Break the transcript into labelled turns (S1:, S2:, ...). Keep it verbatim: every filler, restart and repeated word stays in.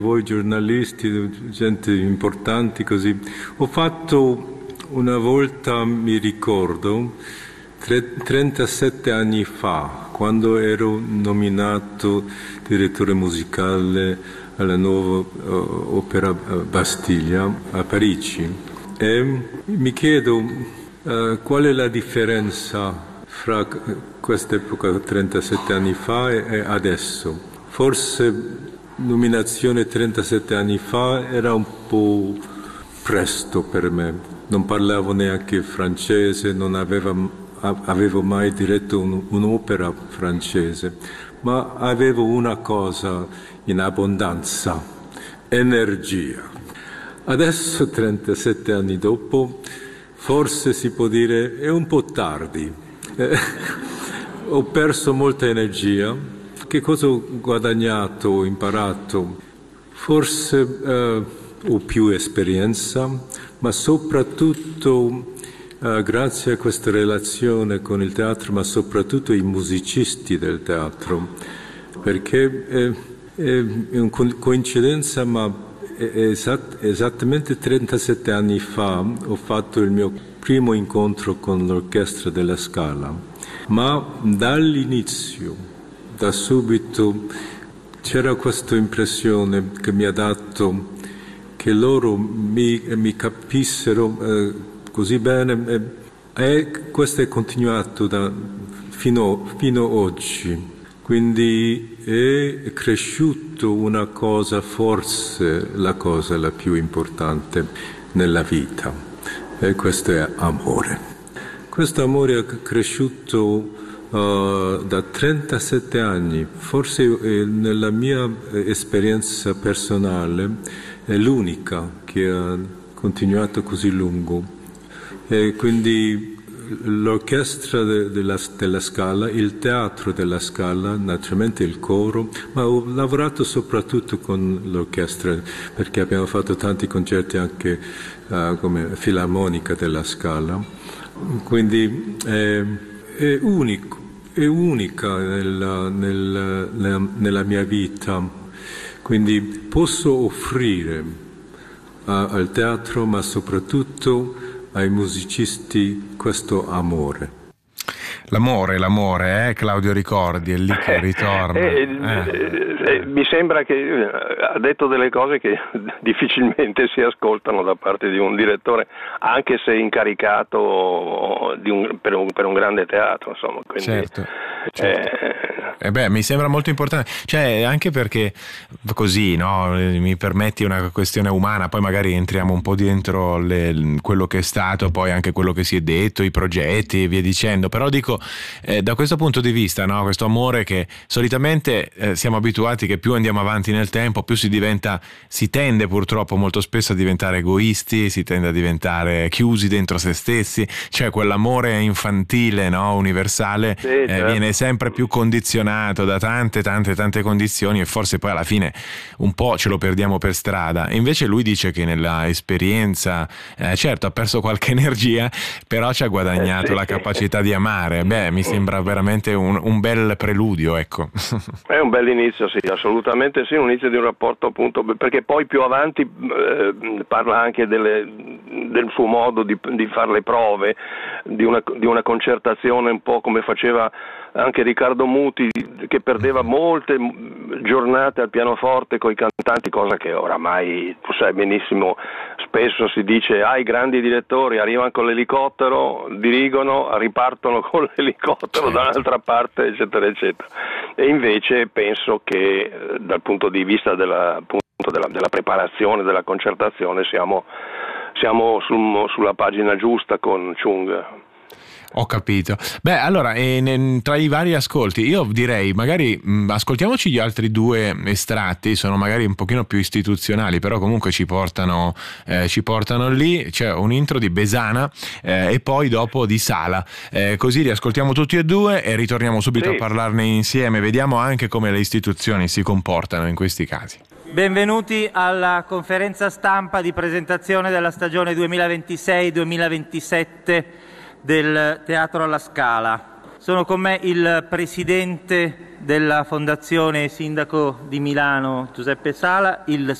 S1: voi giornalisti, gente importanti così. Ho fatto una volta, mi ricordo, trentasette anni fa, quando ero nominato direttore musicale alla nuova uh, Opera Bastiglia a Parigi. E mi chiedo uh, qual è la differenza fra quest'epoca trentasette anni fa e adesso. Forse nominazione trentasette anni fa era un po' presto per me. Non parlavo neanche francese, non avevo, avevo mai diretto un, un'opera francese, ma avevo una cosa in abbondanza: energia. Adesso, trentasette anni dopo, forse si può dire è un po' tardi. Eh, ho perso molta energia. Che cosa ho guadagnato, ho imparato? Forse eh, ho più esperienza, ma soprattutto eh, grazie a questa relazione con il teatro, ma soprattutto i musicisti del teatro, perché è, è una coincidenza, ma è esatt- esattamente trentasette anni fa ho fatto il mio primo incontro con l'Orchestra della Scala, ma dall'inizio, da subito, c'era questa impressione che mi ha dato che loro mi, mi capissero eh, così bene, e, e questo è continuato da, fino, fino oggi. Quindi è cresciuto una cosa, forse la cosa la più importante nella vita, e questo è amore. Questo amore è cresciuto Uh, da trentasette anni, forse eh, nella mia esperienza personale è l'unica che ha continuato così lungo. E quindi l'orchestra de, de la, della Scala, il teatro della Scala, naturalmente il coro, ma ho lavorato soprattutto con l'orchestra perché abbiamo fatto tanti concerti anche uh, come Filarmonica della Scala. Quindi eh, è unico. È unica nella, nella, nella mia vita, quindi posso offrire a, al teatro, ma soprattutto ai musicisti, questo amore.
S2: L'amore, l'amore, eh, Claudio Ricordi, è lì che ritorna.
S3: Eh, eh. Eh, mi sembra che eh, ha detto delle cose che difficilmente si ascoltano da parte di un direttore, anche se incaricato di un, per, un, per un grande teatro, insomma. Quindi,
S2: certo, certo.
S3: Eh,
S2: eh beh, mi sembra molto importante, cioè anche perché così, no, mi permetti una questione umana, poi magari entriamo un po' dentro le, quello che è stato, poi anche quello che si è detto, i progetti e via dicendo, però dico eh, da questo punto di vista, no, questo amore che solitamente eh, siamo abituati che più andiamo avanti nel tempo, più si diventa, si tende purtroppo molto spesso a diventare egoisti, si tende a diventare chiusi dentro se stessi, cioè quell'amore infantile, no, universale,
S3: sì, certo.
S2: eh, viene sempre più condizionato da tante tante tante condizioni e forse poi alla fine un po' ce lo perdiamo per strada. E invece lui dice che nella esperienza eh, certo ha perso qualche energia, però ci ha guadagnato eh, sì. la capacità di amare. Beh, mi sembra veramente un, un bel preludio, ecco.
S3: È un bel inizio, sì, assolutamente sì, un inizio di un rapporto, appunto, perché poi più avanti eh, parla anche delle, del suo modo di, di fare le prove, di una, di una concertazione un po' come faceva anche Riccardo Muti, che perdeva molte giornate al pianoforte coi cantanti, cosa che oramai tu sai benissimo, spesso si dice ah, i grandi direttori arrivano con l'elicottero, dirigono, ripartono con l'elicottero certo. da un'altra parte, eccetera eccetera. E invece penso che dal punto di vista della, appunto, della, della preparazione, della concertazione siamo, siamo sul, sulla pagina giusta con Chung.
S2: Ho capito. Beh, allora, eh, tra i vari ascolti, io direi magari mh, ascoltiamoci gli altri due estratti, sono magari un pochino più istituzionali, però comunque ci portano, eh, ci portano lì. C'è un intro di Besana eh, e poi dopo di Sala, eh, così li ascoltiamo tutti e due e ritorniamo subito sì. a parlarne insieme, vediamo anche come le istituzioni si comportano in questi casi.
S4: Benvenuti alla conferenza stampa di presentazione della stagione duemilaventisei duemilaventisette del Teatro alla Scala. Sono con me il presidente della Fondazione Sindaco di Milano Giuseppe Sala, il